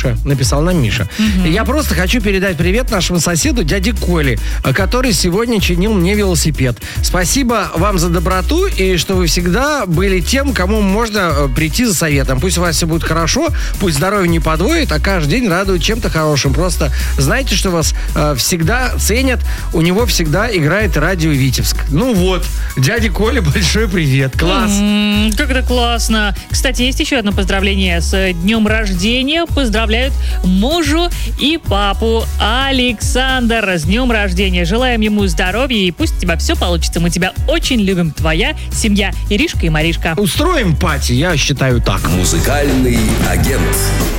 Миша. Написал нам Миша. Я просто хочу передать привет нашему соседу, дяде Коле, который сегодня чинил мне велосипед. Спасибо вам за доброту и что вы всегда были тем, кому можно прийти за советом. Пусть у вас все будет хорошо, пусть здоровье не подводит, а каждый день радует чем-то хорошим. Просто знайте, что вас всегда ценят. У него всегда играет радио Витебск. Ну вот, дяде Коле большой привет. Класс. Как это классно. Кстати, есть еще одно поздравление с днем рождения. Поздравляют мужу и папу. Александр, с днем рождения. Желаем ему здоровья и пусть у тебя все получится. Мы тебя очень любим. Твоя семья Иришка и Маришка. Устроим пати, я считаю так. Музыкальный агент.